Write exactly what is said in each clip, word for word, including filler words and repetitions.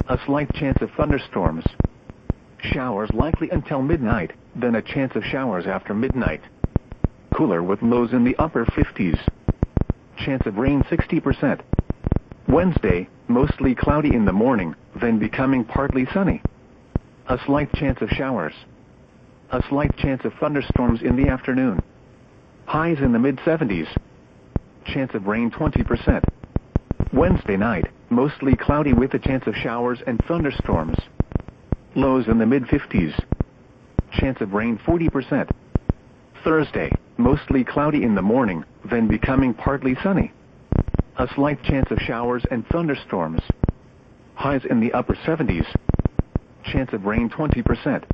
A slight chance of thunderstorms. Showers likely until midnight, then a chance of showers after midnight. Cooler with lows in the upper fifties. Chance of rain sixty percent. Wednesday, mostly cloudy in the morning, then becoming partly sunny. A slight chance of showers. A slight chance of thunderstorms in the afternoon. Highs in the mid seventies. Chance of rain twenty percent. Wednesday night, mostly cloudy with a chance of showers and thunderstorms. Lows in the mid fifties. Chance of rain forty percent. Thursday, mostly cloudy in the morning, then becoming partly sunny. A slight chance of showers and thunderstorms. Highs in the upper seventies. Chance of rain twenty percent.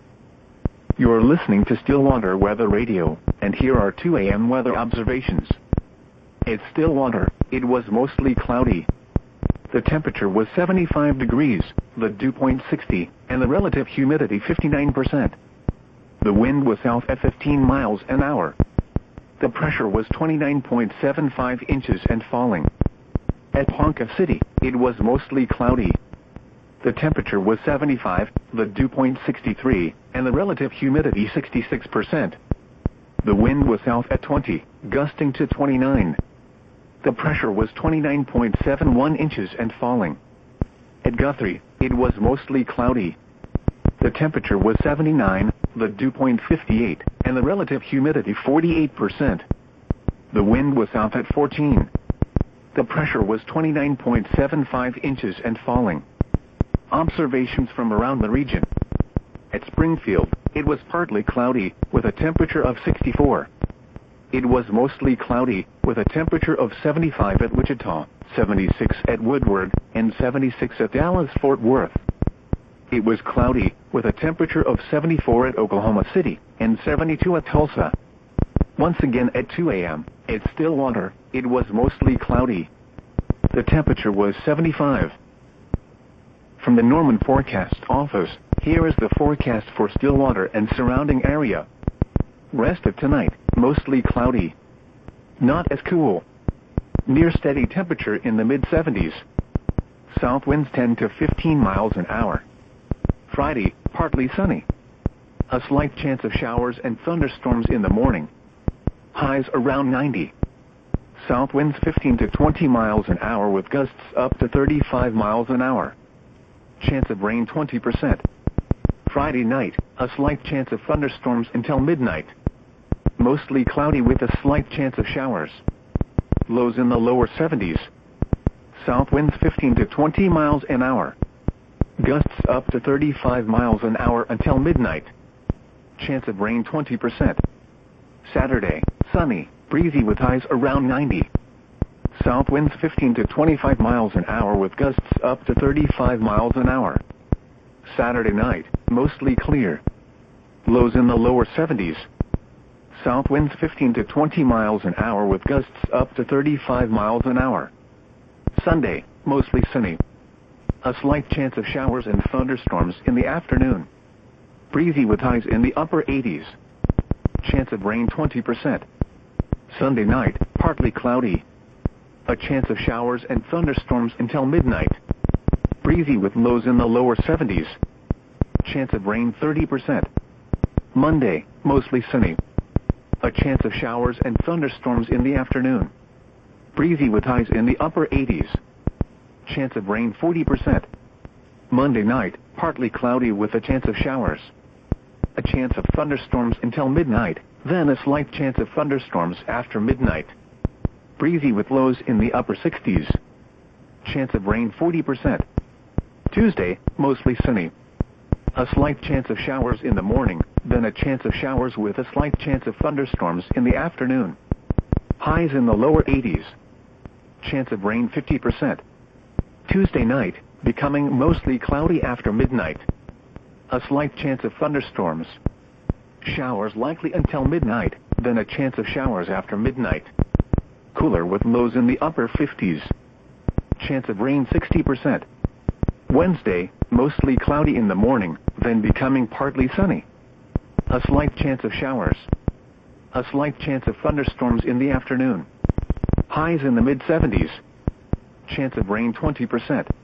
You're listening to Stillwater Weather Radio, and here are two A M weather observations. At Stillwater, it was mostly cloudy. The temperature was seventy-five degrees, the dew point sixty, and the relative humidity fifty-nine percent. The wind was south at fifteen miles an hour. The pressure was twenty-nine point seven five inches and falling. At Ponca City, it was mostly cloudy. The temperature was seventy-five, the dew point sixty-three, and the relative humidity sixty-six percent. The wind was south at twenty, gusting to twenty-nine. The pressure was twenty-nine point seven one inches and falling. At Guthrie, it was mostly cloudy. The temperature was seventy-nine, the dew point fifty-eight, and the relative humidity forty-eight percent. The wind was south at fourteen. The pressure was twenty-nine point seven five inches and falling. Observations from around the region. At Springfield, it was partly cloudy, with a temperature of sixty-four. It was mostly cloudy, with a temperature of seventy-five at Wichita, seventy-six at Woodward, and seventy-six at Dallas-Fort Worth. It was cloudy, with a temperature of seventy-four at Oklahoma City, and seventy-two at Tulsa. Once again at two A M, at Stillwater, it was mostly cloudy. The temperature was seventy-five. From the Norman Forecast Office, here is the forecast for Stillwater and surrounding area. Rest of tonight, mostly cloudy. Not as cool. Near steady temperature in the mid seventies. South winds ten to fifteen miles an hour. Friday, partly sunny. A slight chance of showers and thunderstorms in the morning. Highs around ninety. South winds fifteen to twenty miles an hour with gusts up to thirty-five miles an hour. Chance of rain twenty percent. Friday night, a slight chance of thunderstorms until midnight. Mostly cloudy with a slight chance of showers. Lows in the lower seventies. South winds fifteen to twenty miles an hour. Gusts up to thirty-five miles an hour until midnight. Chance of rain twenty percent. Saturday, sunny, breezy with highs around ninety. South winds fifteen to twenty-five miles an hour with gusts up to thirty-five miles an hour. Saturday night, mostly clear. Lows in the lower seventies. South winds fifteen to twenty miles an hour with gusts up to thirty-five miles an hour. Sunday, mostly sunny. A slight chance of showers and thunderstorms in the afternoon. Breezy with highs in the upper eighties. Chance of rain twenty percent. Sunday night, partly cloudy. A chance of showers and thunderstorms until midnight. Breezy with lows in the lower seventies. Chance of rain thirty percent. Monday, mostly sunny. A chance of showers and thunderstorms in the afternoon. Breezy with highs in the upper eighties. Chance of rain forty percent. Monday night, partly cloudy with a chance of showers. A chance of thunderstorms until midnight, then a slight chance of thunderstorms after midnight. Breezy with lows in the upper sixties. Chance of rain forty percent. Tuesday, mostly sunny. A slight chance of showers in the morning, then a chance of showers with a slight chance of thunderstorms in the afternoon. Highs in the lower eighties. Chance of rain fifty percent. Tuesday night, becoming mostly cloudy after midnight. A slight chance of thunderstorms. Showers likely until midnight, then a chance of showers after midnight. Cooler with lows in the upper fifties. Chance of rain sixty percent. Wednesday, mostly cloudy in the morning, then becoming partly sunny. A slight chance of showers. A slight chance of thunderstorms in the afternoon. Highs in the mid seventies. Chance of rain twenty percent.